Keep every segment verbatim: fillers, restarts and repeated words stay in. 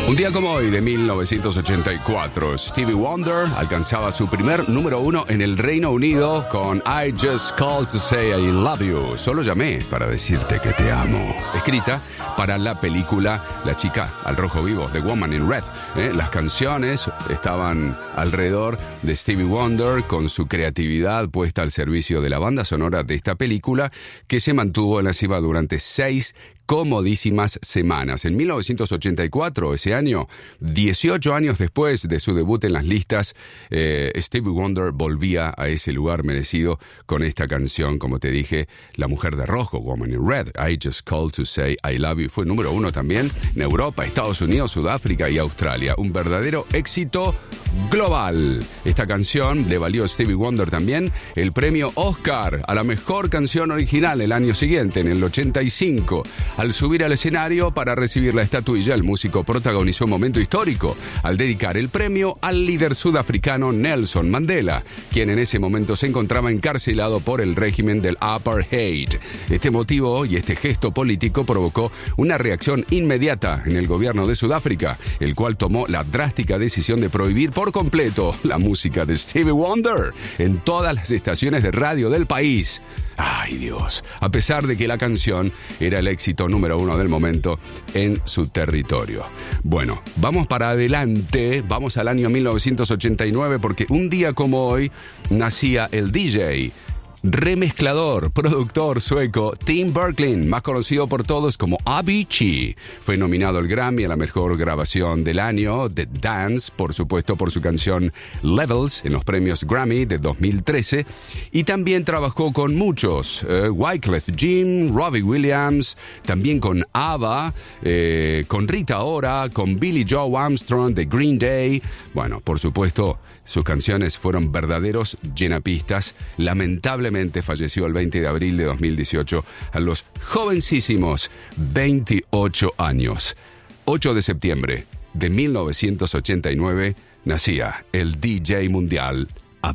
Un día como hoy de mil novecientos ochenta y cuatro, Stevie Wonder alcanzaba su primer número uno en el Reino Unido con I Just Called to Say I Love You. Solo llamé para decirte que te amo. Escrita para la película La chica al rojo vivo, The Woman in Red. ¿Eh? Las canciones estaban alrededor de Stevie Wonder con su creatividad puesta al servicio de la banda sonora de esta película, que se mantuvo en la cima durante seis comodísimas semanas. En mil novecientos ochenta y cuatro, ese año, dieciocho años después de su debut en las listas, eh, Stevie Wonder volvía a ese lugar merecido con esta canción, como te dije, La mujer de rojo, Woman in Red. I Just Called to Say I Love You. Fue número uno también en Europa, Estados Unidos, Sudáfrica y Australia. Un verdadero éxito global. Esta canción le valió a Stevie Wonder también el premio Oscar a la mejor canción original el año siguiente, en el ochenta y cinco. Al subir al escenario para recibir la estatuilla, el músico protagonizó un momento histórico al dedicar el premio al líder sudafricano Nelson Mandela, quien en ese momento se encontraba encarcelado por el régimen del apartheid. Este motivo y este gesto político provocó una reacción inmediata en el gobierno de Sudáfrica, el cual tomó la drástica decisión de prohibir por completo la música de Stevie Wonder en todas las estaciones de radio del país. ¡Ay, Dios! A pesar de que la canción era el éxito número uno del momento en su territorio. Bueno, vamos para adelante, vamos al año mil novecientos ochenta y nueve, porque un día como hoy nacía el D J, remezclador, productor sueco Tim Bergling, más conocido por todos como Avicii. Fue nominado al Grammy a la mejor grabación del año, The Dance, por supuesto por su canción Levels en los premios Grammy de dos mil trece, y también trabajó con muchos, eh, Wyclef Jean, Robbie Williams, también con ABBA, eh, con Rita Ora, con Billy Joe Armstrong de Green Day. Bueno, por supuesto, sus canciones fueron verdaderos llenapistas. Lamentablemente falleció el veinte de abril de dos mil dieciocho a los jovencísimos veintiocho años. ocho de septiembre de mil novecientos ochenta y nueve nacía el D J mundial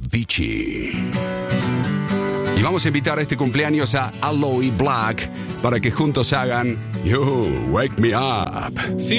Avicii. Y vamos a invitar a este cumpleaños a Aloe Black para que juntos hagan You Wake Me Up.